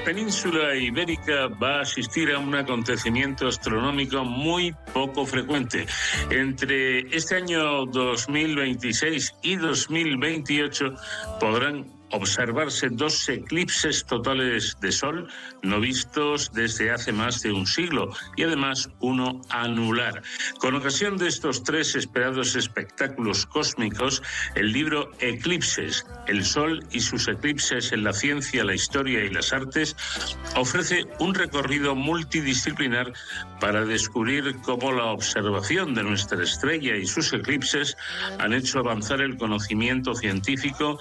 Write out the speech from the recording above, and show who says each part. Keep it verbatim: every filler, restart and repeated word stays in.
Speaker 1: península ibérica va a asistir a un acontecimiento astronómico muy poco frecuente. Entre este año dos mil veintiséis y dos mil veintiocho podrán observarse dos eclipses totales de Sol no vistos desde hace más de un siglo y además uno anular. Con ocasión de estos tres esperados espectáculos cósmicos, el libro Eclipses, el Sol y sus eclipses en la ciencia, la historia y las artes ofrece un recorrido multidisciplinar para descubrir cómo la observación de nuestra estrella y sus eclipses han hecho avanzar el conocimiento científico